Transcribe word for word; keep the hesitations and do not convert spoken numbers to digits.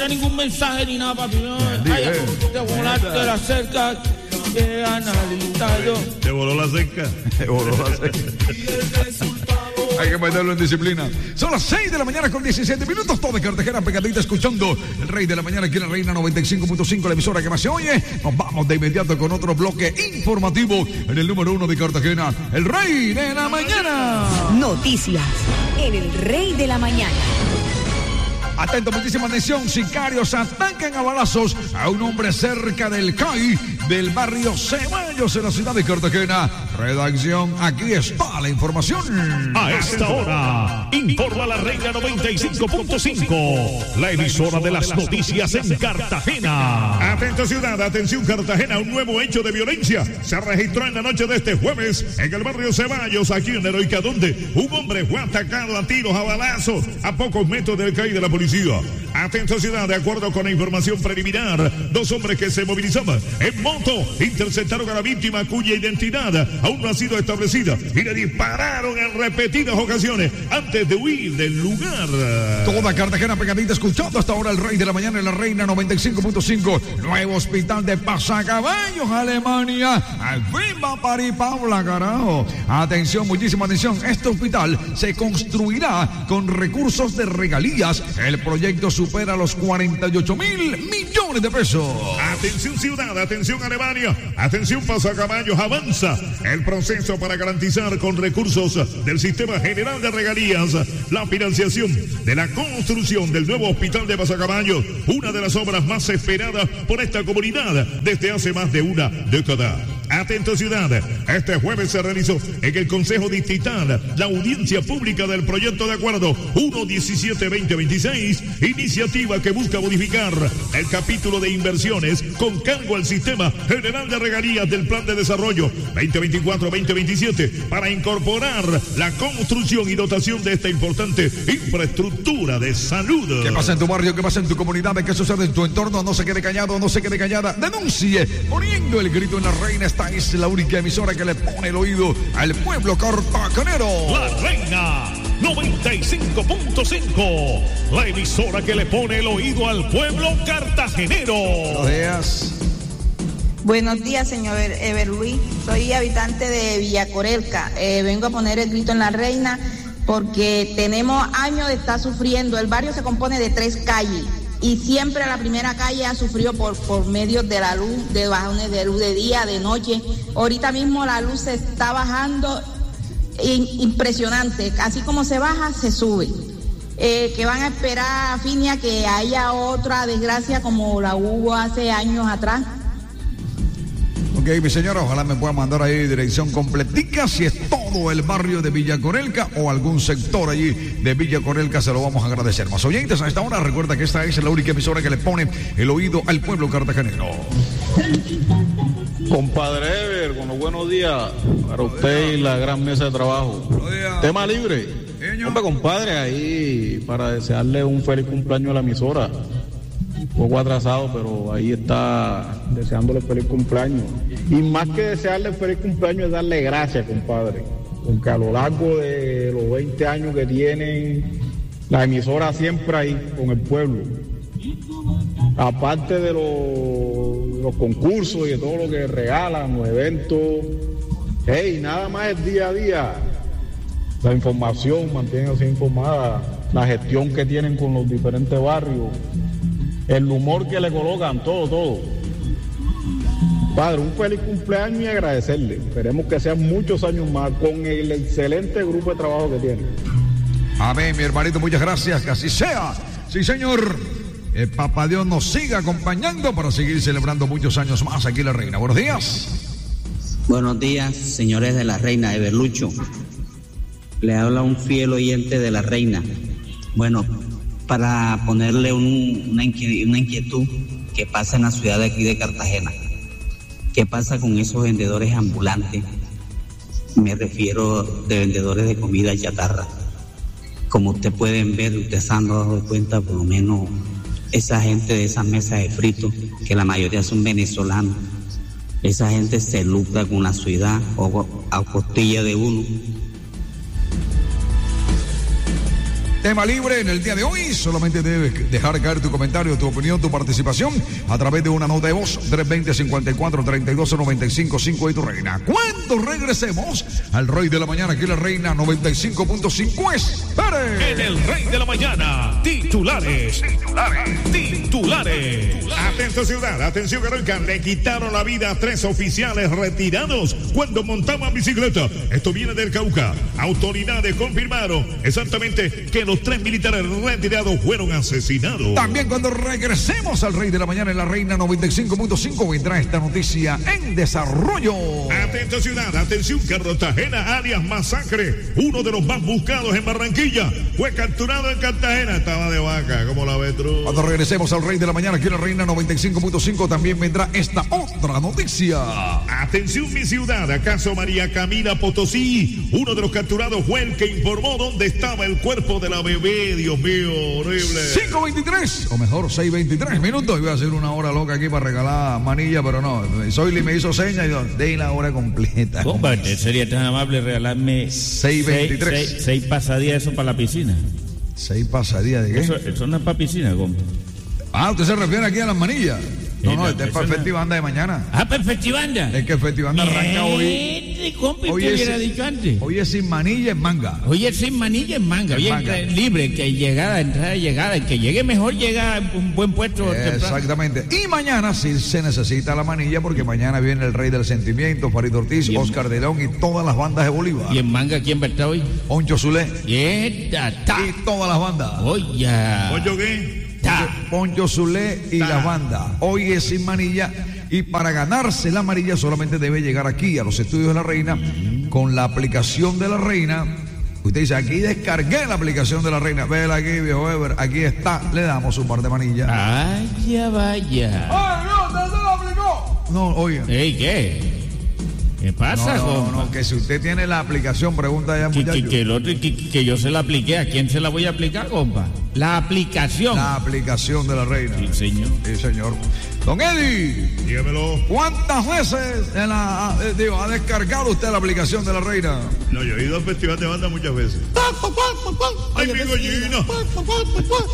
ningún mensaje ni nada, papi. No, ay, te volaste la cerca, que analizado. Te voló la cerca. Te voló la cerca. Hay que meterlo en disciplina. Son las seis de la mañana con diecisiete minutos. Todo de Cartagena pegadita escuchando el Rey de la Mañana aquí en la Reina noventa y cinco punto cinco, la emisora que más se oye. Nos vamos de inmediato con otro bloque informativo en el número uno de Cartagena, el Rey de la Mañana. Noticias en el Rey de la Mañana. Atento, muchísima atención. Sicarios atacan a balazos a un hombre cerca del C A I del barrio Ceballos en la ciudad de Cartagena. Redacción, aquí está la información. A esta hora, informa la Reina noventa y cinco punto cinco, la emisora de las noticias en Cartagena. Atento ciudad, atención Cartagena, un nuevo hecho de violencia se registró en la noche de este jueves en el barrio Ceballos, aquí en Heroica, donde un hombre fue atacado a tiros, a balazos, a pocos metros del C A I de la policía. Atento ciudad, de acuerdo con la información preliminar, dos hombres que se movilizaban en moto interceptaron a la víctima cuya identidad aún no ha sido establecida y le dispararon en repetidas ocasiones antes de huir del lugar. Toda Cartagena pegadita escuchando hasta ahora el Rey de la Mañana en la Reina noventa y cinco punto cinco. Nuevo hospital de Pasacaballos, Alemania. Al fin va para y Paula, carajo. Atención, muchísima atención. Este hospital se construirá con recursos de regalías. El proyecto supera los cuarenta y ocho mil millones de pesos. Atención ciudad, atención Alemania, atención Pasacaballos, avanza el proceso para garantizar con recursos del Sistema General de Regalías la financiación de la construcción del nuevo hospital de Pasacaballos, una de las obras más esperadas por esta comunidad desde hace más de una década. Atento ciudad, este jueves se realizó en el Consejo Distrital la audiencia pública del proyecto de acuerdo uno diecisiete veinte veintiséis, iniciativa que busca modificar el capítulo de inversiones con cargo al Sistema General de Regalías del Plan de Desarrollo veinte veinticuatro veinte veintisiete para incorporar la construcción y dotación de esta importante infraestructura de salud. ¿Qué pasa en tu barrio? ¿Qué pasa en tu comunidad? ¿Qué sucede en tu entorno? No se quede callado, no se quede callada. Denuncie poniendo el grito en la Reina. Esta es la única emisora que le pone el oído al pueblo cartagenero. La Reina noventa y cinco punto cinco, la emisora que le pone el oído al pueblo cartagenero. Buenos días. Buenos días, señor Ever Luis. Soy habitante de Villacorelca. Eh, vengo a poner el grito en la Reina porque tenemos años de estar sufriendo. El barrio se compone de tres calles y siempre la primera calle ha sufrido por, por medio de la luz, de bajones de luz de día, de noche. Ahorita mismo la luz se está bajando impresionante, así como se baja, se sube. Eh, que van a esperar, Finia, que haya otra desgracia como la hubo hace años atrás. Ok, mi señora, ojalá me pueda mandar ahí dirección completica, si es todo el barrio de Villacorelca o algún sector allí de Villacorelca, se lo vamos a agradecer. Más oyentes a esta hora, recuerda que esta es la única emisora que le pone el oído al pueblo cartagenero. Compadre Ever, bueno, buenos días para usted y la gran mesa de trabajo. Tema libre. Hombre, compadre, ahí para desearle un feliz cumpleaños a la emisora. Un poco atrasado, pero ahí está deseándole feliz cumpleaños. Y más que desearle feliz cumpleaños es darle gracias, compadre. Porque a lo largo de los veinte años que tienen, la emisora siempre ahí con el pueblo. Aparte de los, los concursos y de todo lo que regalan, los eventos, hey, nada más es día a día. La información, manténganse informada, la gestión que tienen con los diferentes barrios, el humor que le colocan, todo, todo. Padre, un feliz cumpleaños y agradecerle. Esperemos que sean muchos años más con el excelente grupo de trabajo que tiene. Amén, mi hermanito, muchas gracias, que así sea. Sí, señor. El Papá Dios nos siga acompañando para seguir celebrando muchos años más aquí en la Reina. Buenos días. Buenos días, señores de la Reina, Everlucho. Le habla un fiel oyente de la Reina. Bueno, para ponerle un, una, inquietud, una inquietud que pasa en la ciudad de aquí de Cartagena. ¿Qué pasa con esos vendedores ambulantes? Me refiero de vendedores de comida chatarra. Como ustedes pueden ver, ustedes se han dado cuenta, por lo menos esa gente de esas mesas de fritos, que la mayoría son venezolanos, esa gente se lucra con la ciudad o a costilla de uno. Tema libre en el día de hoy. Solamente debes dejar caer tu comentario, tu opinión, tu participación a través de una nota de voz. tres veinte, cincuenta y cuatro, treinta y dos, noventa y cinco, cinco y tu reina. Cuando regresemos al Rey de la Mañana, aquí la Reina noventa y cinco punto cinco. ¡Espere! En el Rey de la Mañana, titulares, titulares, titulares. Atención ciudad, atención Carolca, le quitaron la vida a tres oficiales retirados cuando montaban bicicleta. Esto viene del Cauca. Autoridades confirmaron exactamente que los tres militares retirados fueron asesinados. También cuando regresemos al Rey de la Mañana en la Reina noventa y cinco punto cinco vendrá esta noticia en desarrollo. Atención ciudad, atención Cartagena, alias Masacre, uno de los más buscados en Barranquilla, fue capturado en Cartagena. Estaba de vaca, como la ves tú. Cuando regresemos al Rey de la Mañana aquí en la Reina noventa y cinco punto cinco también vendrá esta otra noticia. Atención mi ciudad, ¿acaso María Camila Potosí? Uno de los capturados fue el que informó dónde estaba el cuerpo de la bebé. Dios mío, horrible. cinco veintitrés, o mejor seis veintitrés minutos. Iba a hacer una hora loca aquí para regalar manilla, pero no. Soyli me hizo seña y yo, de la hora completa. Compa, ¿usted sería tan amable regalarme seis veintitrés? Seis, seis pasadías eso para la piscina. ¿Seis pasadías de qué? Eso, eso no es para piscina, compa. Ah, ¿usted se refiere aquí a las manillas? No, no, este es para el Festivanda de mañana. Ah, para el Festivanda. Es que el Festivanda arranca hoy. Compa, hoy usted es, hubiera dicho antes. Hoy es sin manilla en manga. Hoy es sin manilla en manga. Hoy es libre, que llegada, entrada, llegada. El que llegue mejor llega a un buen puesto. Exactamente. Y mañana sí se necesita la manilla porque mañana viene el Rey del Sentimiento, Farid Ortiz, Oscar de León y todas las bandas de Bolívar. ¿Y en manga quién va a estar hoy? Poncho Zulé. Y esta, ta. Y todas las bandas. Oye. ¿Poncho qué? Poncho Zulé y la banda. Hoy es sin manilla y para ganarse la amarilla solamente debe llegar aquí a los estudios de la Reina con la aplicación de la Reina. Usted dice, aquí descargué la aplicación de la Reina. Vela aquí, viejo Ever. Aquí está. Le damos un par de manillas. Vaya, vaya. ¡Ay, no! ¿Usted se la aplicó? No, oiga. ¿Ey, qué? ¿Qué pasa, no, no, compa? no, que si usted tiene la aplicación, pregunta ya, muchacho. Que, que, el otro, que, que yo se la apliqué. ¿A quién se la voy a aplicar, compa? La aplicación. La aplicación de la Reina. Sí, señor. Sí, señor. Don Eddie. Dígamelo. ¿Cuántas veces en la, eh, digo, ha descargado usted la aplicación de la Reina? No, yo he ido al Festival de Banda muchas veces. ¡Ay, mi gallina!